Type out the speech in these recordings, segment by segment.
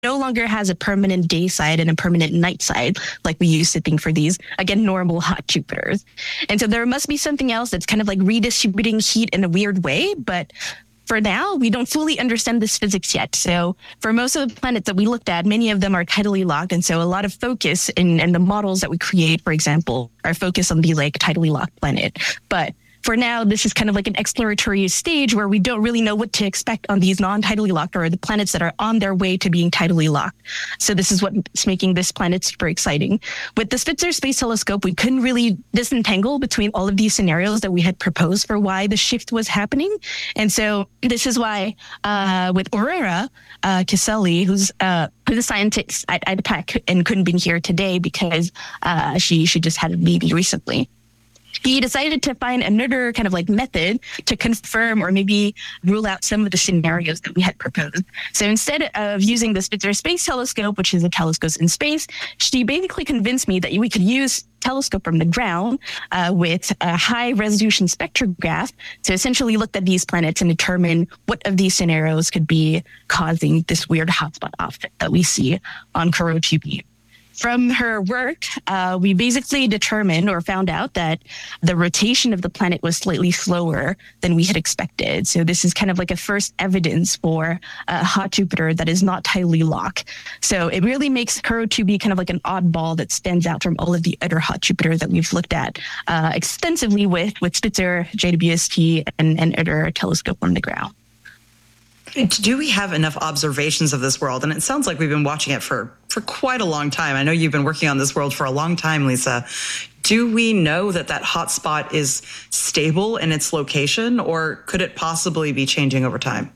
no longer has a permanent day side and a permanent night side like we used to think for these, again, normal hot Jupiters. And so there must be something else that's kind of like redistributing heat in a weird way, but for now, we don't fully understand this physics yet. So for most of the planets that we looked at, many of them are tidally locked. And so a lot of focus in the models that we create, for example, are focused on the like tidally locked planet. But for now, this is kind of like an exploratory stage where we don't really know what to expect on these non-tidally locked or the planets that are on their way to being tidally locked. So this is what's making this planet super exciting. With the Spitzer Space Telescope, we couldn't really disentangle between all of these scenarios that we had proposed for why the shift was happening. And so this is why with Aurora Caselli, who's a scientist at IDPAC and couldn't be here today because she just had a baby recently. He decided to find another kind of like method to confirm or maybe rule out some of the scenarios that we had proposed. So instead of using the Spitzer Space Telescope, which is a telescope in space, she basically convinced me that we could use telescope from the ground with a high resolution spectrograph to essentially look at these planets and determine what of these scenarios could be causing this weird hotspot offset that we see on Kourou 2b. From her work, we basically determined or found out that the rotation of the planet was slightly slower than we had expected. So this is kind of like a first evidence for a hot Jupiter that is not tidally locked. So it really makes Kourou 2b kind of like an oddball that stands out from all of the other hot Jupiters that we've looked at extensively with Spitzer, JWST, and other telescope from the ground. Do we have enough observations of this world? And it sounds like we've been watching it for quite a long time. I know you've been working on this world for a long time, Lisa. Do we know that hotspot is stable in its location, or could it possibly be changing over time?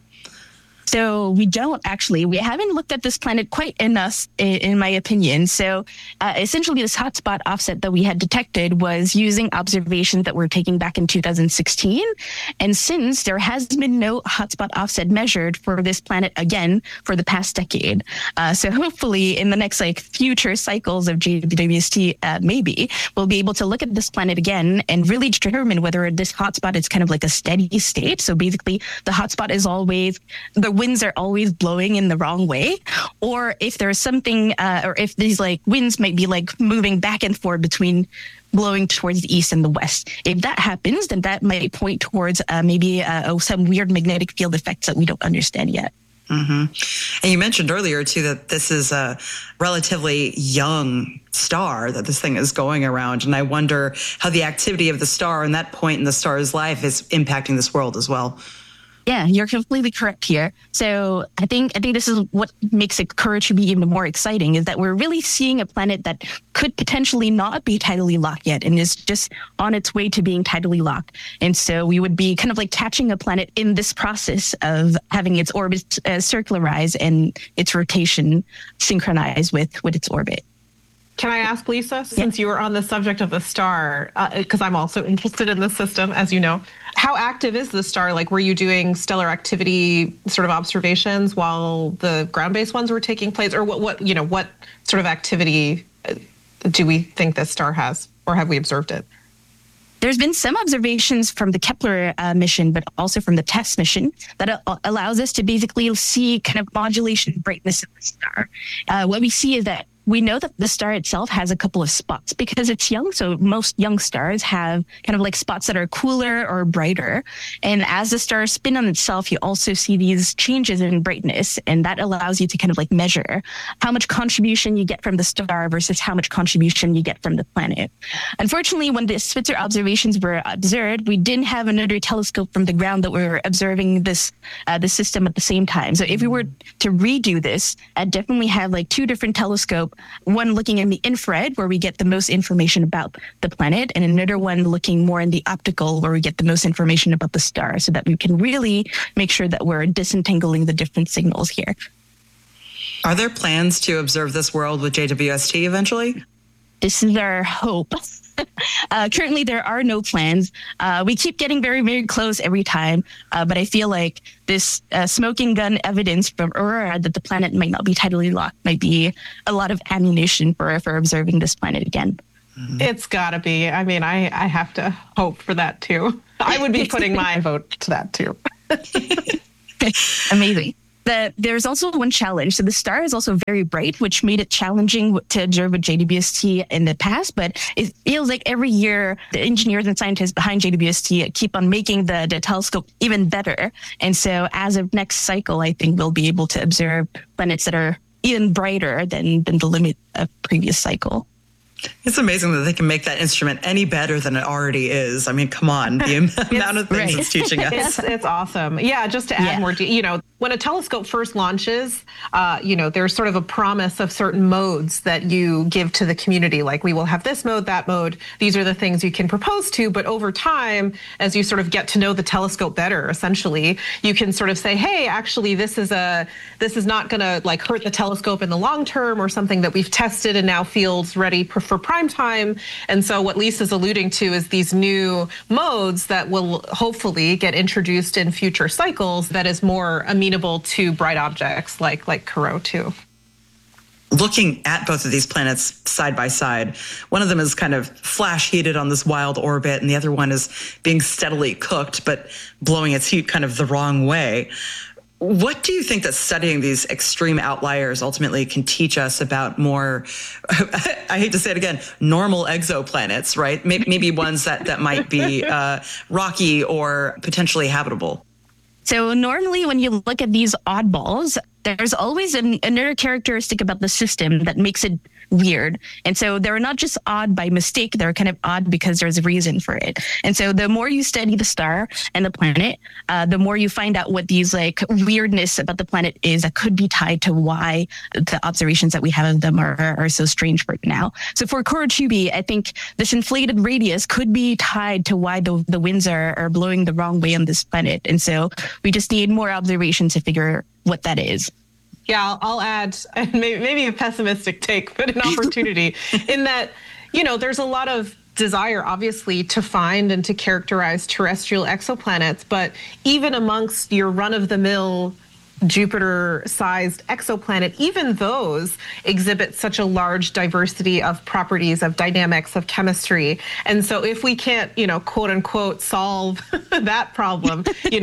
So we don't actually. We haven't looked at this planet quite enough, in my opinion. So essentially, this hotspot offset that we had detected was using observations that were taken back in 2016. And since there has been no hotspot offset measured for this planet again for the past decade. So hopefully in the next future cycles of JWST, maybe we'll be able to look at this planet again and really determine whether this hotspot is kind of like a steady state. So basically the hotspot is always, the winds are always blowing in the wrong way, or if there's something, or if these winds might be moving back and forth between blowing towards the east and the west. If that happens, then that might point towards maybe some weird magnetic field effects that we don't understand yet. Mm-hmm. And you mentioned earlier, too, that this is a relatively young star that this thing is going around. And I wonder how the activity of the star and that point in the star's life is impacting this world as well. Yeah, you're completely correct here. So I think this is what makes Kourou 2b even more exciting, is that we're really seeing a planet that could potentially not be tidally locked yet and is just on its way to being tidally locked. And so we would be kind of catching a planet in this process of having its orbit circularize and its rotation synchronize with its orbit. Can I ask, Lisa, since you were on the subject of the star, because I'm also interested in the system, as you know, how active is the star? Were you doing stellar activity sort of observations while the ground-based ones were taking place? Or what sort of activity do we think this star has, or have we observed it? There's been some observations from the Kepler mission, but also from the TESS mission that allows us to basically see kind of modulation brightness of the star. What we see is that we know that the star itself has a couple of spots because it's young. So most young stars have kind of spots that are cooler or brighter. And as the stars spin on itself, you also see these changes in brightness. And that allows you to kind of measure how much contribution you get from the star versus how much contribution you get from the planet. Unfortunately, when the Spitzer observations were observed, we didn't have another telescope from the ground that we were observing this the system at the same time. So if we were to redo this, I'd definitely have two different telescopes. One looking in the infrared, where we get the most information about the planet, and another one looking more in the optical, where we get the most information about the star, so that we can really make sure that we're disentangling the different signals here. Are there plans to observe this world with JWST eventually? This is our hope. Currently, there are no plans. We keep getting very, very close every time. But I feel like this smoking gun evidence from Aurora that the planet might not be tidally locked might be a lot of ammunition for observing this planet again. Mm-hmm. It's got to be. I mean, I have to hope for that, too. I would be putting my vote to that, too. Amazing. There's also one challenge. So the star is also very bright, which made it challenging to observe with JWST in the past. But it feels like every year the engineers and scientists behind JWST keep on making the telescope even better. And so as of next cycle, I think we'll be able to observe planets that are even brighter than the limit of previous cycle. It's amazing that they can make that instrument any better than it already is. I mean, come on, the amount of things it's teaching us. It's awesome. Yeah, just to add more, when a telescope first launches, there's sort of a promise of certain modes that you give to the community. Like, we will have this mode, that mode. These are the things you can propose to. But over time, as you sort of get to know the telescope better, essentially, you can sort of say, hey, actually, this is not going to like hurt the telescope in the long term, or something that we've tested and now feels ready for prime time. And so what Lisa's alluding to is these new modes that will hopefully get introduced in future cycles that is more amenable to bright objects like Corot 2. Looking at both of these planets side by side, one of them is kind of flash heated on this wild orbit, and the other one is being steadily cooked, but blowing its heat kind of the wrong way. What do you think that studying these extreme outliers ultimately can teach us about more, I hate to say it again, normal exoplanets, right? Maybe ones that might be rocky or potentially habitable? So normally when you look at these oddballs, there's always another characteristic about the system that makes it weird. And so they're not just odd by mistake, they're kind of odd because there's a reason for it. And so the more you study the star and the planet, the more you find out what these like weirdness about the planet is that could be tied to why the observations that we have of them are so strange right now. So for Corot, I think this inflated radius could be tied to why the winds are blowing the wrong way on this planet. And so we just need more observations to figure what that is. Yeah, I'll add maybe a pessimistic take, but an opportunity in that, there's a lot of desire, obviously, to find and to characterize terrestrial exoplanets. But even amongst your run-of-the-mill Jupiter-sized exoplanet, even those exhibit such a large diversity of properties, of dynamics, of chemistry. And so if we can't, quote unquote, solve that problem,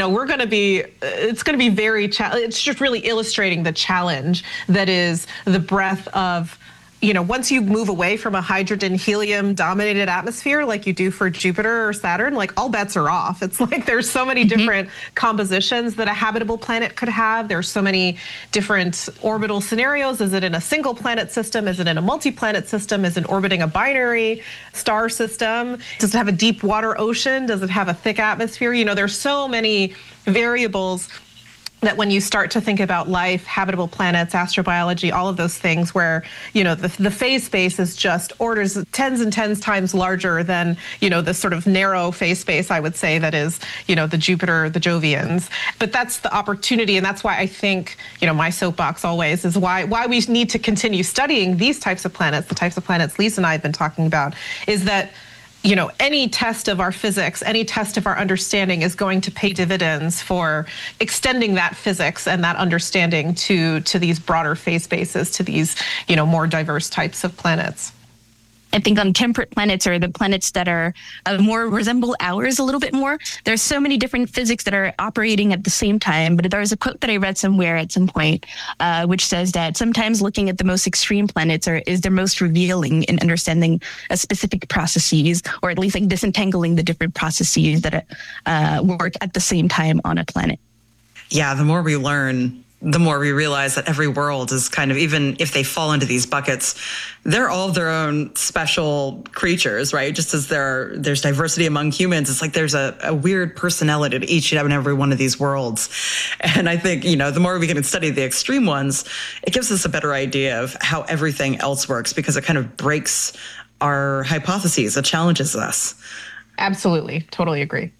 it's going to be very, it's just really illustrating the challenge that is the breadth of, once you move away from a hydrogen helium dominated atmosphere like you do for Jupiter or Saturn, like all bets are off. It's like there's so many different compositions that a habitable planet could have. There's so many different orbital scenarios. Is it in a single planet system? Is it in a multi-planet system? Is it orbiting a binary star system? Does it have a deep water ocean? Does it have a thick atmosphere? There's so many variables that when you start to think about life, habitable planets, astrobiology, all of those things where, the phase space is just orders tens and tens times larger than, the sort of narrow phase space, I would say, that is, the Jupiter, the Jovians. But that's the opportunity. And that's why I think, my soapbox always is why we need to continue studying these types of planets, the types of planets Lisa and I have been talking about, is that any test of our physics, any test of our understanding is going to pay dividends for extending that physics and that understanding to these broader phase spaces, to these, more diverse types of planets. I think on temperate planets, or the planets that are more resemble ours a little bit more, there's so many different physics that are operating at the same time. But there's a quote that I read somewhere at some point, which says that sometimes looking at the most extreme planets is the most revealing in understanding a specific processes, or at least like disentangling the different processes that work at the same time on a planet. Yeah, the more we learn, the more we realize that every world is kind of, even if they fall into these buckets, they're all their own special creatures, right? Just as there's diversity among humans, it's like there's a weird personality to each and every one of these worlds. And I think, the more we can study the extreme ones, it gives us a better idea of how everything else works, because it kind of breaks our hypotheses. It challenges us. Absolutely. Totally agree.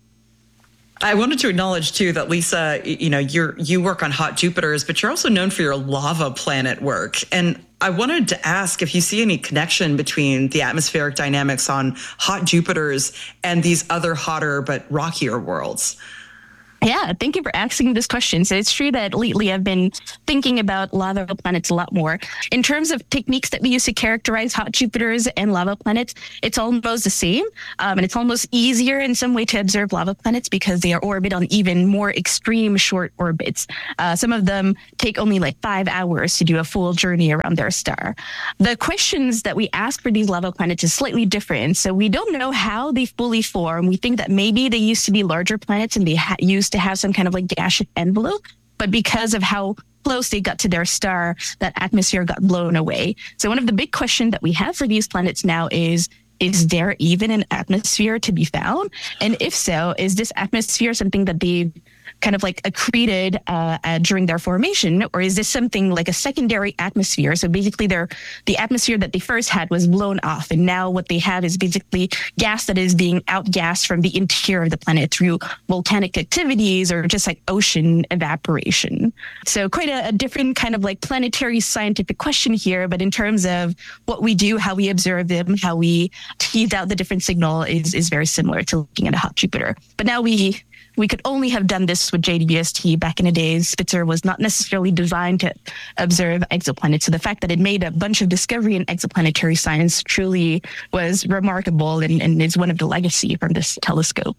I wanted to acknowledge, too, that Lisa, you work on hot Jupiters, but you're also known for your lava planet work. And I wanted to ask if you see any connection between the atmospheric dynamics on hot Jupiters and these other hotter but rockier worlds. Yeah, thank you for asking this question. So it's true that lately I've been thinking about lava planets a lot more. In terms of techniques that we use to characterize hot Jupiters and lava planets, it's almost the same. And it's almost easier in some way to observe lava planets because they are orbit on even more extreme short orbits. Some of them take only like 5 hours to do a full journey around their star. The questions that we ask for these lava planets is slightly different. So we don't know how they fully form. We think that maybe they used to be larger planets and they used to have some kind of like gaseous envelope, but because of how close they got to their star, that atmosphere got blown away. So one of the big questions that we have for these planets now is there even an atmosphere to be found? And if so, is this atmosphere something that they've kind of like accreted during their formation, or is this something like a secondary atmosphere? So basically the atmosphere that they first had was blown off, and now what they have is basically gas that is being outgassed from the interior of the planet through volcanic activities or just like ocean evaporation. So quite a different kind of like planetary scientific question here, but in terms of what we do, how we observe them, how we tease out the different signal is very similar to looking at a hot Jupiter. But now we could only have done this with JWST back in the days. Spitzer was not necessarily designed to observe exoplanets. So the fact that it made a bunch of discovery in exoplanetary science truly was remarkable and is one of the legacy from this telescope.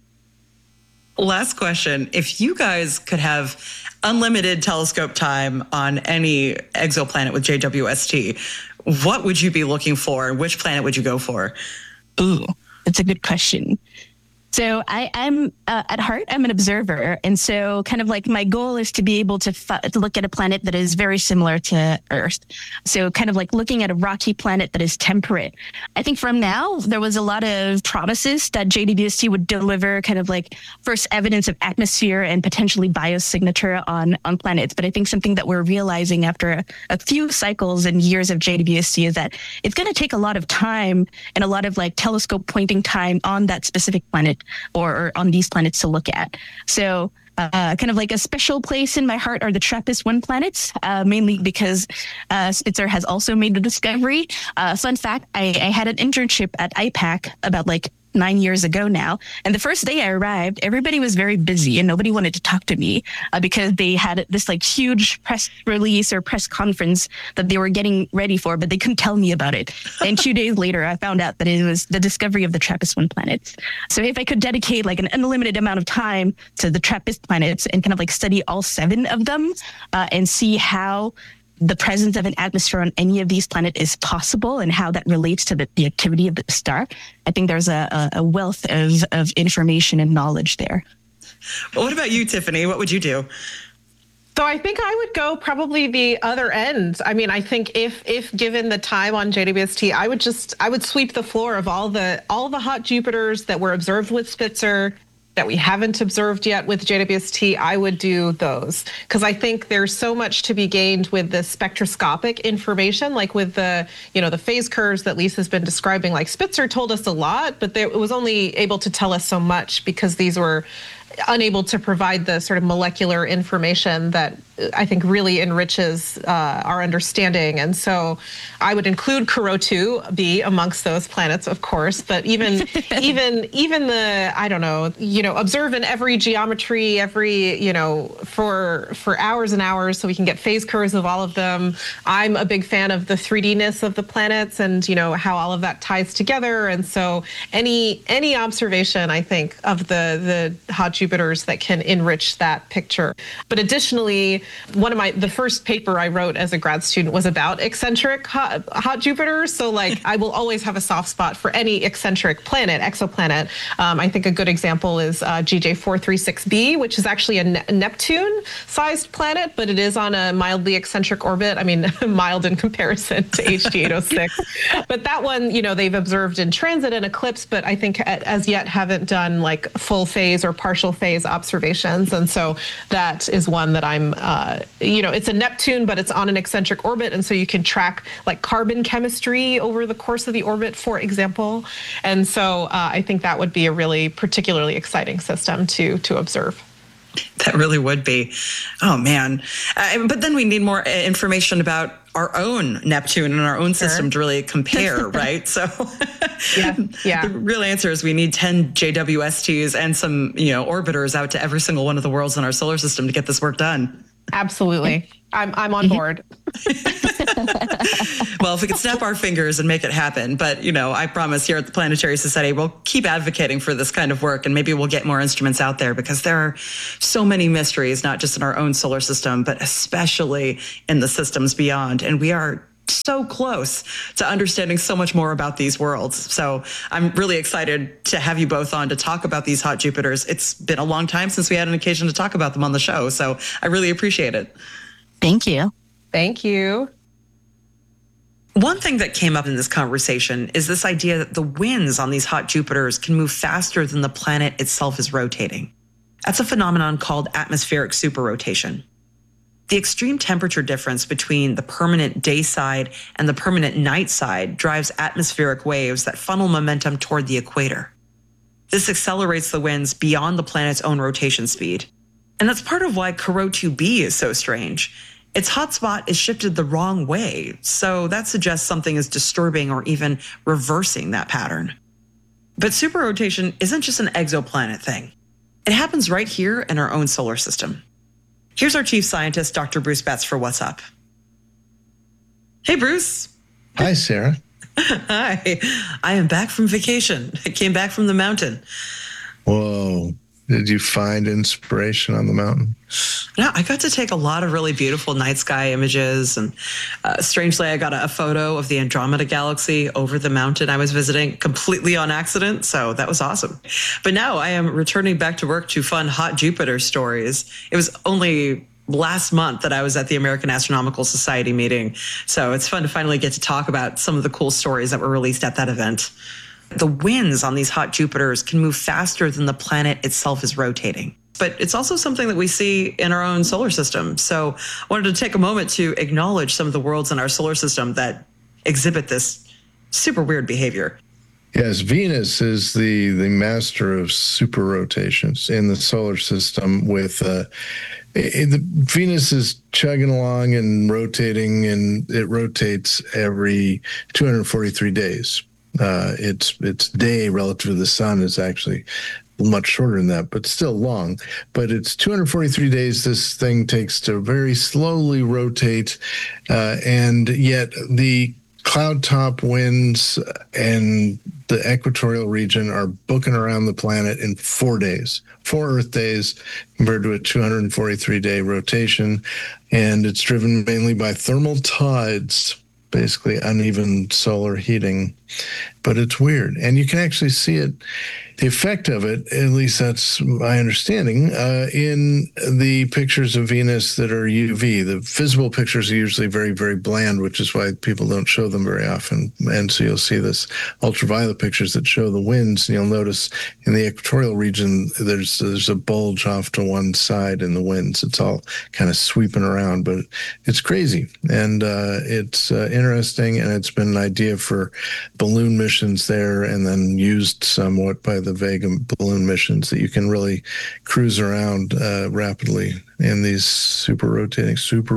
Last question. If you guys could have unlimited telescope time on any exoplanet with JWST, what would you be looking for? Which planet would you go for? Ooh, that's a good question. So I'm at heart, I'm an observer. And so kind of like my goal is to be able to look at a planet that is very similar to Earth. So kind of like looking at a rocky planet that is temperate. I think from now, there was a lot of promises that JWST would deliver kind of like first evidence of atmosphere and potentially biosignature on planets. But I think something that we're realizing after a few cycles and years of JWST is that it's going to take a lot of time and a lot of like telescope pointing time on that specific planet or on these planets to look at. So kind of like a special place in my heart are the TRAPPIST-1 planets, mainly because Spitzer has also made the discovery. Fun fact, I had an internship at IPAC about like 9 years ago now. And the first day I arrived, everybody was very busy and nobody wanted to talk to me because they had this like huge press release or press conference that they were getting ready for, but they couldn't tell me about it. And 2 days later, I found out that it was the discovery of the TRAPPIST-1 planets. So if I could dedicate like an unlimited amount of time to the TRAPPIST planets and kind of like study all 7 of them and see how the presence of an atmosphere on any of these planets is possible and how that relates to the activity of the star, I think there's a wealth of information and knowledge there. Well, what about you, Tiffany? What would you do? So I think I would go probably the other end. I mean, I think if given the time on JWST, I would sweep the floor of all the hot Jupiters that were observed with Spitzer that we haven't observed yet with JWST. I would do those because I think there's so much to be gained with the spectroscopic information, like with the phase curves that Lisa's been describing. Like Spitzer told us a lot, but it was only able to tell us so much because these were unable to provide the sort of molecular information that I think really enriches our understanding. And so I would include Corot 2b amongst those planets, of course, but even the, I don't know, observe in every geometry, for hours and hours so we can get phase curves of all of them. I'm a big fan of the 3D-ness of the planets and, how all of that ties together. And so any observation, I think, of the hot Jupiters that can enrich that picture. But additionally, the first paper I wrote as a grad student was about eccentric hot Jupiters. So like I will always have a soft spot for any eccentric planet, exoplanet. I think a good example is GJ436b, which is actually a Neptune-sized planet, but it is on a mildly eccentric orbit. I mean, mild in comparison to HD 806. But that one, they've observed in transit and eclipse, but I think as yet haven't done like full phase or partial phase observations. And so that is one that I'm, it's a Neptune, but it's on an eccentric orbit. And so you can track like carbon chemistry over the course of the orbit, for example. And so I think that would be a really particularly exciting system to observe. That really would be. Oh, man. But then we need more information about our own Neptune and our own system to really compare, right? So yeah. The real answer is we need 10 JWSTs and some, orbiters out to every single one of the worlds in our solar system to get this work done. Absolutely. I'm on board. Well, if we could snap our fingers and make it happen. But, I promise here at the Planetary Society, we'll keep advocating for this kind of work, and maybe we'll get more instruments out there because there are so many mysteries, not just in our own solar system, but especially in the systems beyond. And we are so close to understanding so much more about these worlds. So I'm really excited to have you both on to talk about these hot Jupiters. It's been a long time since we had an occasion to talk about them on the show. So I really appreciate it. Thank you. Thank you. One thing that came up in this conversation is this idea that the winds on these hot Jupiters can move faster than the planet itself is rotating. That's a phenomenon called atmospheric superrotation. The extreme temperature difference between the permanent day side and the permanent night side drives atmospheric waves that funnel momentum toward the equator. This accelerates the winds beyond the planet's own rotation speed. And that's part of why Corot 2b is so strange. Its hotspot is shifted the wrong way, so that suggests something is disturbing or even reversing that pattern. But superrotation isn't just an exoplanet thing. It happens right here in our own solar system. Here's our chief scientist, Dr. Bruce Betts, for What's Up. Hey, Bruce. Hi, Sarah. Hi. I am back from vacation. I came back from the mountain. Whoa. Did you find inspiration on the mountain? Yeah, I got to take a lot of really beautiful night sky images. And strangely, I got a photo of the Andromeda Galaxy over the mountain I was visiting completely on accident. So that was awesome. But now I am returning back to work to fun hot Jupiter stories. It was only last month that I was at the American Astronomical Society meeting. So it's fun to finally get to talk about some of the cool stories that were released at that event. The winds on these hot Jupiters can move faster than the planet itself is rotating. But it's also something that we see in our own solar system. So I wanted to take a moment to acknowledge some of the worlds in our solar system that exhibit this super weird behavior. Yes, Venus is the master of super rotations in the solar system. With Venus is chugging along and rotating, and it rotates every 243 days. Its day relative to the sun is actually much shorter than that, but still long. But it's 243 days this thing takes to very slowly rotate, and yet the cloud top winds and the equatorial region are booking around the planet in 4 days, 4 Earth days, compared to a 243-day rotation. And it's driven mainly by thermal tides, basically uneven solar heating. But it's weird. And you can actually see it, the effect of it, at least that's my understanding, in the pictures of Venus that are UV. The visible pictures are usually very, very bland, which is why people don't show them very often. And so you'll see this ultraviolet pictures that show the winds, and you'll notice in the equatorial region, there's a bulge off to one side in the winds. It's all kind of sweeping around, but it's crazy. And it's interesting, and it's been an idea for balloon missions there, and then used somewhat by the Vega balloon missions, that you can really cruise around rapidly in these super rotating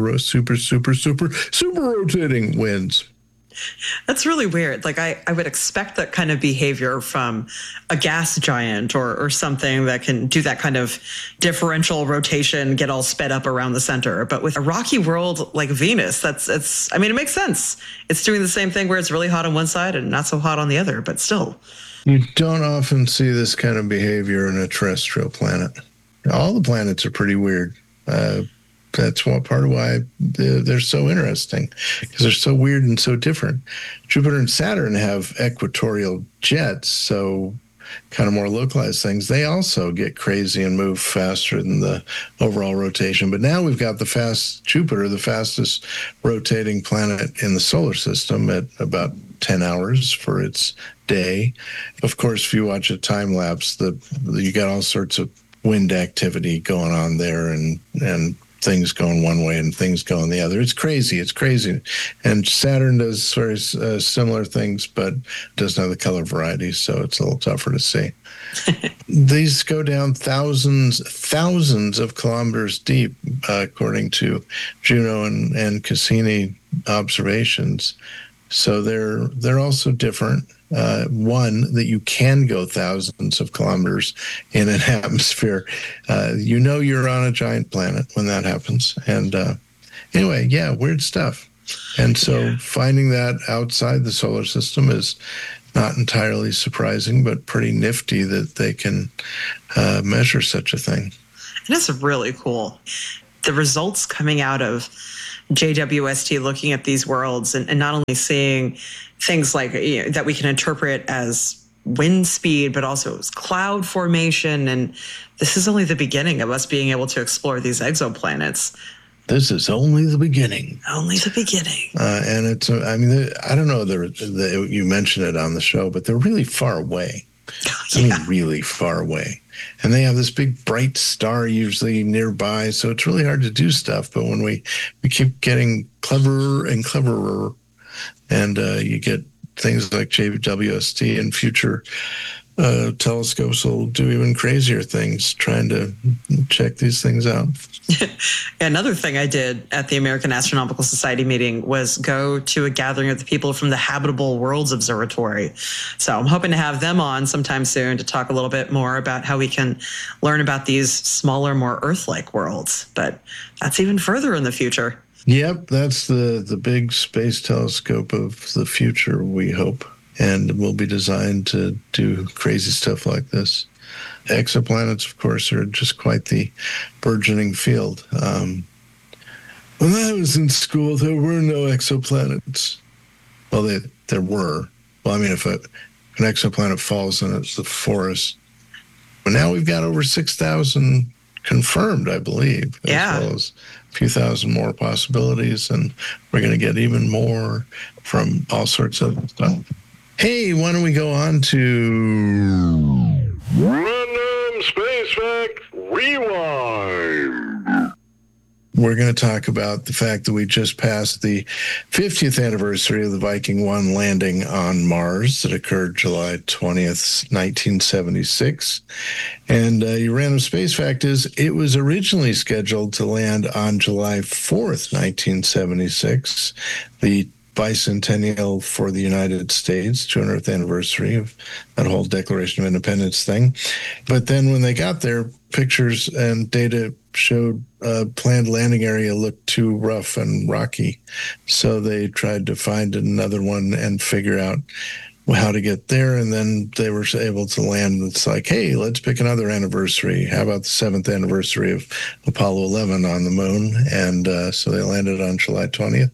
winds. That's really weird. Like I would expect that kind of behavior from a gas giant or something that can do that kind of differential rotation, get all sped up around the center. But with a rocky world like Venus, it makes sense. It's doing the same thing where it's really hot on one side and not so hot on the other, but still. You don't often see this kind of behavior in a terrestrial planet. All the planets are pretty weird. That's one part of why they're so interesting, because they're so weird and so different. Jupiter and Saturn have equatorial jets, so kind of more localized things. They also get crazy and move faster than the overall rotation. But now we've got the fast Jupiter, the fastest rotating planet in the solar system, at about 10 hours for its day. Of course, if you watch a time lapse, you got all sorts of wind activity going on there, and things going one way and things going the other. It's crazy. It's crazy. And Saturn does very similar things, but doesn't have the color variety, so it's a little tougher to see. These go down thousands of kilometers deep, according to Juno and Cassini observations. So they're also different. One, that you can go thousands of kilometers in an atmosphere. You're on a giant planet when that happens. And anyway, yeah, weird stuff. And so finding that outside the solar system is not entirely surprising, but pretty nifty that they can measure such a thing. It is really cool. The results coming out of JWST looking at these worlds and not only seeing things like that we can interpret as wind speed, but also as cloud formation. And this is only the beginning of us being able to explore these exoplanets. This is only the beginning. Only the beginning. And it's, I mean, I don't know, you mentioned it on the show, but they're really far away. Yeah. I mean, really far away. And they have this big bright star usually nearby, so it's really hard to do stuff. But when we keep getting cleverer and cleverer, and you get things like JWST and future telescopes will do even crazier things trying to check these things out. Another thing I did at the American Astronomical Society meeting was go to a gathering of the people from the Habitable Worlds Observatory. So I'm hoping to have them on sometime soon to talk a little bit more about how we can learn about these smaller, more Earth-like worlds. But that's even further in the future. Yep, that's the big space telescope of the future, we hope. And will be designed to do crazy stuff like this. Exoplanets, of course, are just quite the burgeoning field. When I was in school, there were no exoplanets. Well, there were. Well, I mean, if an exoplanet falls in the forest. But now we've got over 6,000 confirmed, I believe, as well as a few thousand more possibilities. And we're going to get even more from all sorts of stuff. Hey, why don't we go on to Random Space Fact Rewind? We're going to talk about the fact that we just passed the 50th anniversary of the Viking 1 landing on Mars that occurred July 20th, 1976. And your random space fact is it was originally scheduled to land on July 4th, 1976. The bicentennial for the United States, 200th anniversary of that whole Declaration of Independence thing. But then when they got there, pictures and data showed a planned landing area looked too rough and rocky. So they tried to find another one and figure out how to get there. And then they were able to land. It's like, hey, let's pick another anniversary. How about the 7th anniversary of Apollo 11 on the moon? And so they landed on July 20th.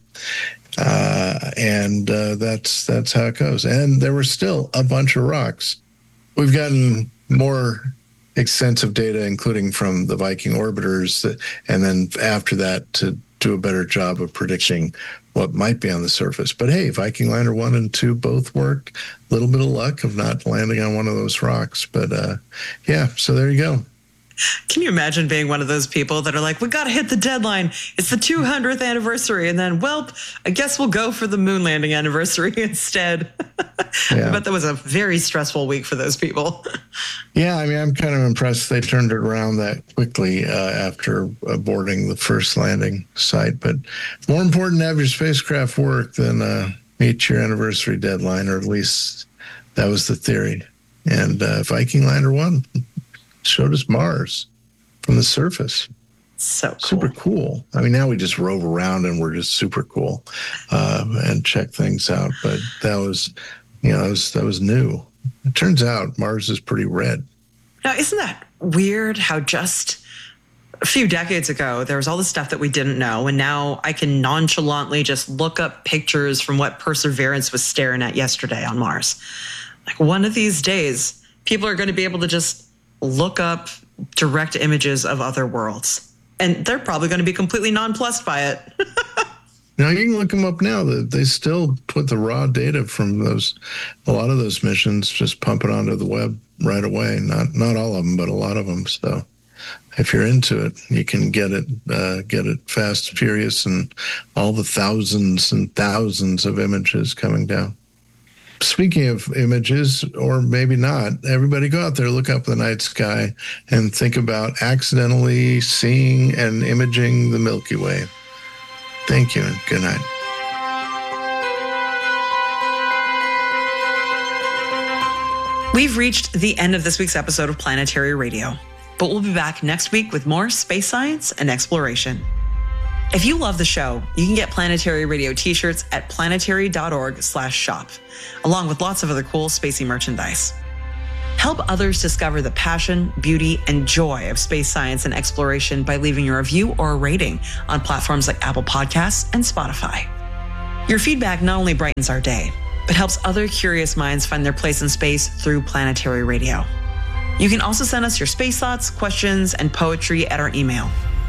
And that's how it goes. And there were still a bunch of rocks. We've gotten more extensive data, including from the Viking orbiters, and then after that to do a better job of predicting what might be on the surface. But hey, Viking Lander 1 and 2 both worked. A little bit of luck of not landing on one of those rocks. But yeah, so there you go. Can you imagine being one of those people that are like, we got to hit the deadline. It's the 200th anniversary. And then, well, I guess we'll go for the moon landing anniversary instead. Yeah. I bet that was a very stressful week for those people. Yeah, I mean, I'm kind of impressed they turned it around that quickly after boarding the first landing site. But more important to have your spacecraft work than meet your anniversary deadline, or at least that was the theory. And Viking Lander 1 showed us Mars from the surface. So cool. Super cool. I mean, now we just rove around and we're just super cool and check things out. But that was, that was new. It turns out Mars is pretty red. Now, isn't that weird how just a few decades ago, there was all this stuff that we didn't know. And now I can nonchalantly just look up pictures from what Perseverance was staring at yesterday on Mars. Like one of these days, people are going to be able to just look up direct images of other worlds. And they're probably going to be completely nonplussed by it. Now, you can look them up now. They still put the raw data from a lot of those missions, just pump it onto the web right away. Not all of them, but a lot of them. So if you're into it, you can get it fast, furious, and all the thousands and thousands of images coming down. Speaking of images, or maybe not, everybody go out there, look up the night sky, and think about accidentally seeing and imaging the Milky Way. Thank you, and good night. We've reached the end of this week's episode of Planetary Radio, but we'll be back next week with more space science and exploration. If you love the show, you can get Planetary Radio t-shirts at planetary.org/shop, along with lots of other cool spacey merchandise. Help others discover the passion, beauty, and joy of space science and exploration by leaving a review or a rating on platforms like Apple Podcasts and Spotify. Your feedback not only brightens our day, but helps other curious minds find their place in space through Planetary Radio. You can also send us your space thoughts, questions, and poetry at our email,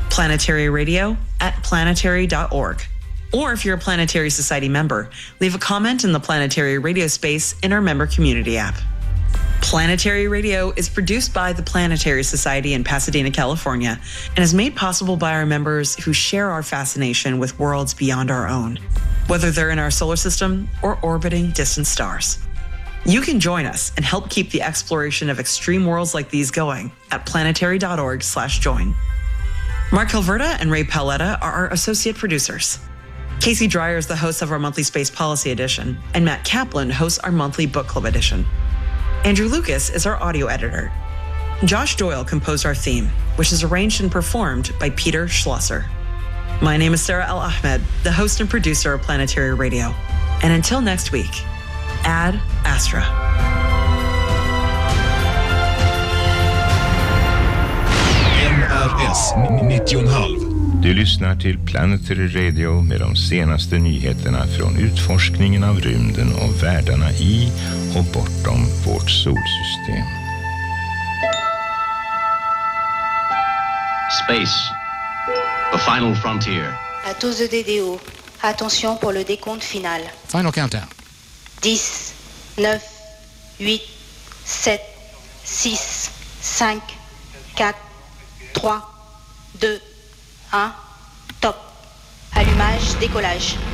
planetaryradio@planetary.org. Or if you're a Planetary Society member, leave a comment in the Planetary Radio space in our member community app. Planetary Radio is produced by the Planetary Society in Pasadena, California, and is made possible by our members who share our fascination with worlds beyond our own, whether they're in our solar system or orbiting distant stars. You can join us and help keep the exploration of extreme worlds like these going at planetary.org/join. Mark Hilverda and Ray Paletta are our associate producers. Casey Dreyer is the host of our monthly Space Policy Edition, and Matt Kaplan hosts our monthly Book Club Edition. Andrew Lucas is our audio editor. Josh Doyle composed our theme, which is arranged and performed by Peter Schlosser. My name is Sarah El Ahmed, the host and producer of Planetary Radio. And until next week, Ad Astra. NRS 90,5. Du lyssnar till Planetary Radio med de senaste nyheterna från utforskningen av rymden och världarna i och bortom vårt solsystem. Space, the final frontier. À tous EDDO, attention pour le décompte final. Final countdown. 10, 9, 8, 7, 6, 5, 4, 3, 2, 1, top. Allumage, décollage.